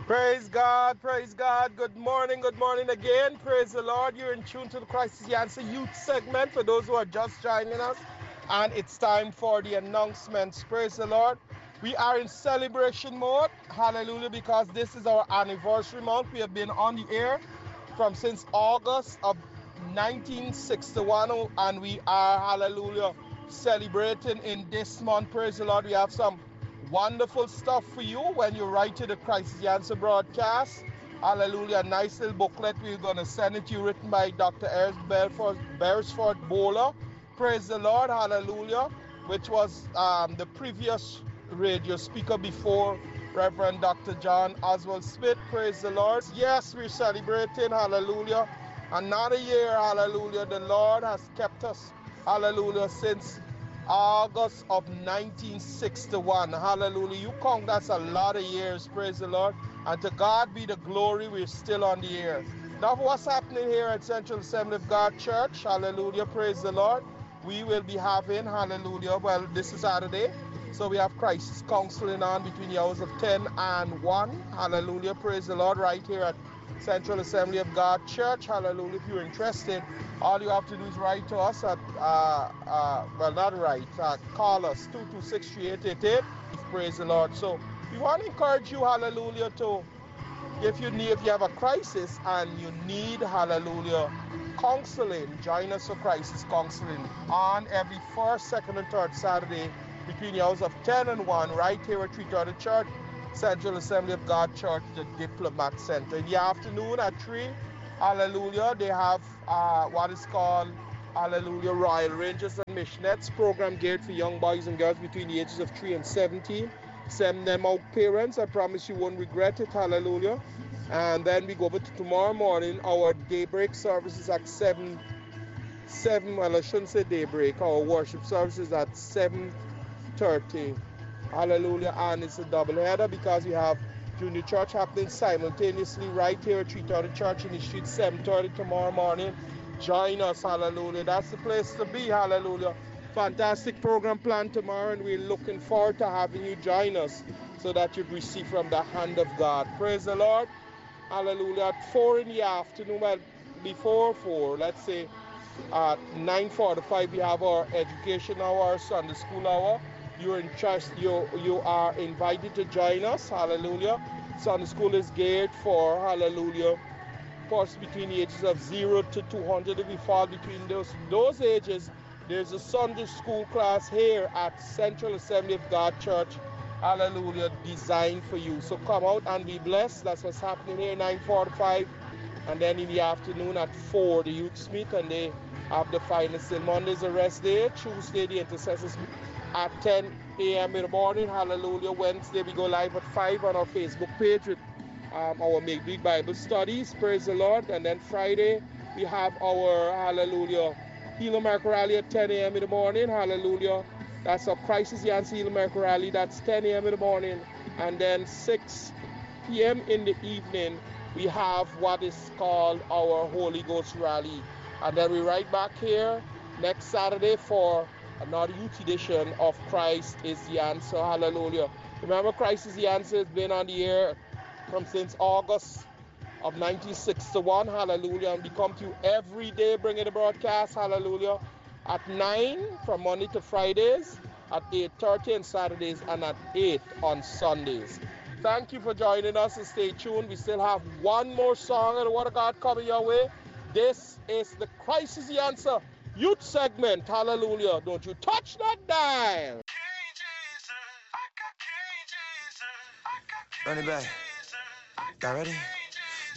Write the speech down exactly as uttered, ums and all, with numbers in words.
Praise God, praise God. Good morning, good morning again. Praise the Lord. You're in tune to the Christ is the Answer Youth segment for those who are just joining us. And it's time for the announcements. Praise the Lord. We are in celebration mode. Hallelujah, because this is our anniversary month. We have been on the air from since August of nineteen sixty-one, and we are, hallelujah, celebrating in this month. Praise the Lord. We have some wonderful stuff for you when you write to the Christ is the Answer broadcast. Hallelujah. A nice little booklet. We're going to send it to you, written by Doctor Beresford Bowler. Praise the Lord. Hallelujah. Which was um, the previous radio speaker before Reverend Doctor John Oswald Smith. Praise the Lord. Yes, we're celebrating. Hallelujah. Another year. Hallelujah. The Lord has kept us. Hallelujah. Since August of nineteen sixty-one. Hallelujah. You count, that's a lot of years. Praise the Lord. And to God be the glory. We're still on the air. Now, what's happening here at Central Assembly of God Church? Hallelujah. Praise the Lord. We will be having, hallelujah, well, this is Saturday. So we have crisis counseling on between the hours of ten and one. Hallelujah. Praise the Lord. Right here at Central Assembly of God Church. Hallelujah. If you're interested, all you have to do is write to us at, uh, uh, well, not write, uh, call us, two two six, three eight eight eight. Praise the Lord. So we want to encourage you, hallelujah, to, if you need, if you have a crisis and you need, hallelujah, counseling, join us for crisis counseling on every first, second, and third Saturday between the hours of ten and one, right here at three thirty Church, Central Assembly of God Church, the Diplomat Center. In the afternoon at three, hallelujah, they have uh, what is called, hallelujah, Royal Rangers and Missionettes program geared for young boys and girls between the ages of three and seventeen. Send them out, parents. I promise you won't regret it. Hallelujah. And then we go over to tomorrow morning. Our daybreak services at seven, seven, well, I shouldn't say daybreak. Our worship services at seven thirty. Hallelujah. And it's a double header because we have junior church happening simultaneously right here at three thirty Church in the street, seven thirty tomorrow morning. Join us. Hallelujah. That's the place to be. Hallelujah. Fantastic program planned tomorrow, and we're looking forward to having you join us so that you'd receive from the hand of God. Praise the Lord. Hallelujah. At four in the afternoon, well, before four, let's say at nine forty-five, we have our education hour, our Sunday school hour. You're in church, you, you are invited to join us. Hallelujah. Sunday school is geared for, hallelujah, course between the ages of zero to two hundred. If we fall between those those ages, there's a Sunday school class here at Central Assembly of God Church, hallelujah, designed for you. So come out and be blessed. That's what's happening here, nine forty-five. And then in the afternoon at four, the youths meet and they have the finals. Till Monday's a rest day. Tuesday, the intercessors meet at ten a.m. in the morning. Hallelujah. Wednesday, we go live at five on our Facebook page with um, our Make Big Bible studies. Praise the Lord. And then Friday, we have our, hallelujah, Heal America Rally at ten a.m. in the morning. Hallelujah. That's a Crisis the Answer Heal America Rally. That's ten a.m. in the morning. And then six p.m. in the evening, we have what is called our Holy Ghost Rally. And then we're right back here next Saturday for another youth edition of Christ is the Answer. Hallelujah. Remember, Christ is the Answer has been on the air from since August of nineteen sixty-one. Hallelujah. And we come to you every day bringing the broadcast. Hallelujah. At nine from Monday to Fridays, at eight thirty on Saturdays, and at eight on Sundays. Thank you for joining us and stay tuned. We still have one more song of the Word of God coming your way. This is the Christ is the Answer youth segment. Hallelujah. Don't you touch that dial. Run it back. Y'all ready?